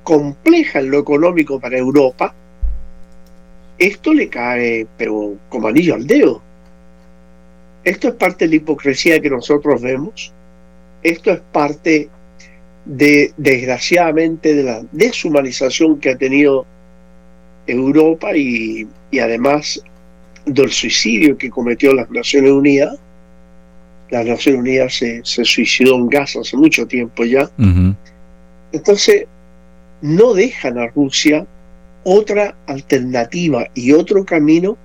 compleja en lo económico para Europa, esto le cae pero como anillo al dedo. Esto es parte de la hipocresía que nosotros vemos. Esto es parte desgraciadamente, de la deshumanización que ha tenido Europa y además del suicidio que cometió las Naciones Unidas. Las Naciones Unidas se suicidó en Gaza hace mucho tiempo ya. Uh-huh. Entonces, no dejan a Rusia otra alternativa y otro camino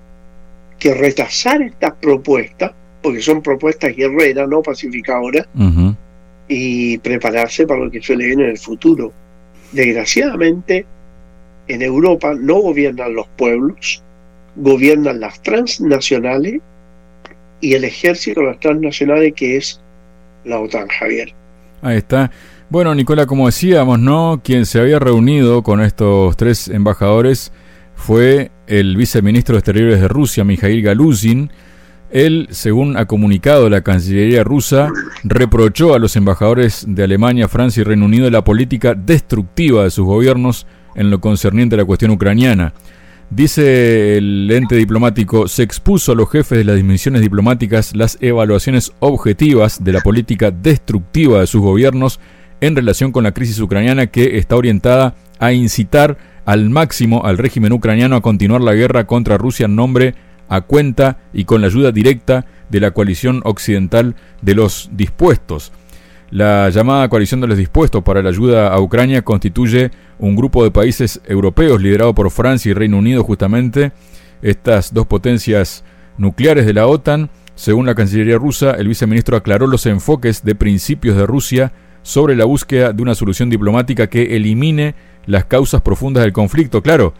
que rechazar estas propuestas, porque son propuestas guerreras, no pacificadoras, uh-huh, y prepararse para lo que se le viene en el futuro. Desgraciadamente, en Europa no gobiernan los pueblos, gobiernan las transnacionales y el ejército de las transnacionales, que es la OTAN, Javier. Ahí está. Bueno, Nicola, como decíamos, ¿no? Quien se había reunido con estos tres embajadores fue el viceministro de Exteriores de Rusia, Mikhail Galuzin. Él, según ha comunicado la Cancillería rusa, reprochó a los embajadores de Alemania, Francia y Reino Unido la política destructiva de sus gobiernos en lo concerniente a la cuestión ucraniana. Dice el ente diplomático, se expuso a los jefes de las misiones diplomáticas las evaluaciones objetivas de la política destructiva de sus gobiernos en relación con la crisis ucraniana, que está orientada a incitar al máximo al régimen ucraniano a continuar la guerra contra Rusia en nombre, a cuenta y con la ayuda directa de la coalición occidental de los dispuestos. La llamada coalición de los dispuestos para la ayuda a Ucrania constituye un grupo de países europeos liderado por Francia y Reino Unido, justamente estas dos potencias nucleares de la OTAN. Según la Cancillería rusa, el viceministro aclaró los enfoques de principios de Rusia sobre la búsqueda de una solución diplomática que elimine las causas profundas del conflicto. Claro,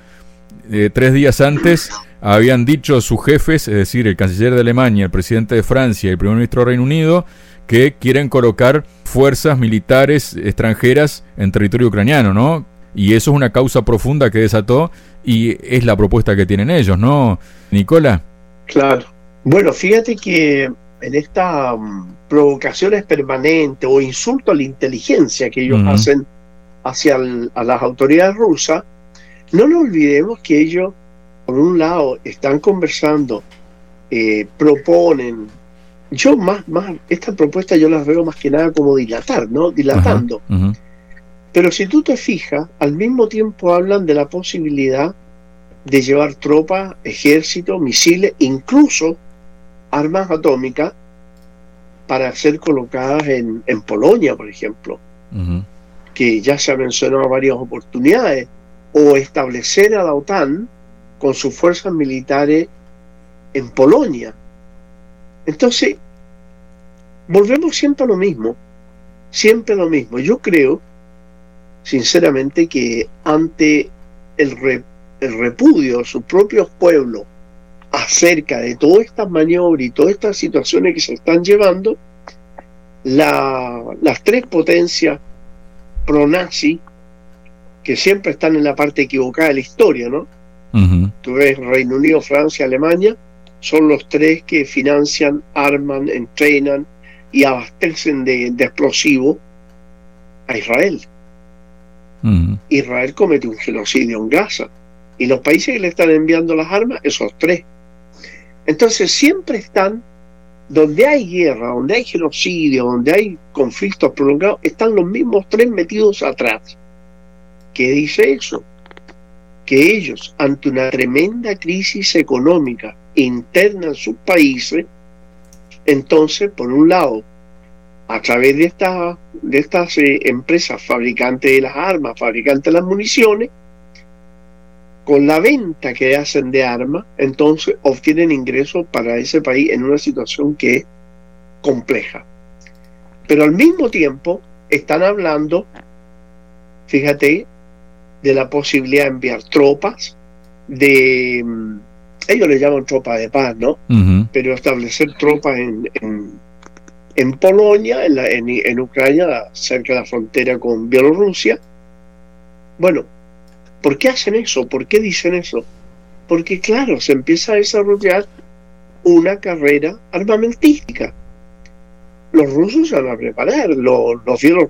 3 días antes habían dicho sus jefes, es decir, el canciller de Alemania, el presidente de Francia y el primer ministro de Reino Unido, que quieren colocar fuerzas militares extranjeras en territorio ucraniano, ¿no? Y eso es una causa profunda que desató, y es la propuesta que tienen ellos, ¿no, Nicola? Claro. Bueno, fíjate que en estas provocaciones permanentes o insulto a la inteligencia que ellos hacen hacia a las autoridades rusas, no nos olvidemos que ellos, por un lado, están conversando, proponen. Yo más estas propuestas yo las veo más que nada como dilatar, ¿no? Dilatando. Uh-huh. Pero si tú te fijas, al mismo tiempo hablan de la posibilidad de llevar tropas, ejército, misiles, incluso armas atómicas para ser colocadas en Polonia, por ejemplo, uh-huh, que ya se ha mencionado varias oportunidades, o establecer a la OTAN con sus fuerzas militares en Polonia. Entonces, volvemos siempre a lo mismo, siempre a lo mismo. Yo creo, sinceramente, que ante el repudio de sus propios pueblos acerca de todas estas maniobras y todas estas situaciones que se están llevando, las tres potencias pro-nazi, que siempre están en la parte equivocada de la historia, ¿no? uh-huh. Tú ves Reino Unido, Francia, Alemania, son los tres que financian, arman, entrenan y abastecen de explosivos a Israel. Uh-huh. Israel comete un genocidio en Gaza, y los países que le están enviando las armas, esos tres. Entonces siempre están, donde hay guerra, donde hay genocidio, donde hay conflictos prolongados, están los mismos tres metidos atrás. ¿Qué dice eso? Que ellos, ante una tremenda crisis económica interna en sus países, entonces, por un lado, a través de estas empresas fabricantes de las armas, fabricantes de las municiones, con la venta que hacen de armas, entonces obtienen ingresos para ese país en una situación que es compleja. Pero al mismo tiempo están hablando, fíjate, de la posibilidad de enviar tropas, ellos le llaman tropas de paz, ¿no? Uh-huh. Pero establecer tropas en Polonia, en Ucrania, cerca de la frontera con Bielorrusia. Bueno, ¿por qué hacen eso? ¿Por qué dicen eso? Porque, claro, se empieza a desarrollar una carrera armamentística. Los rusos se van a preparar, los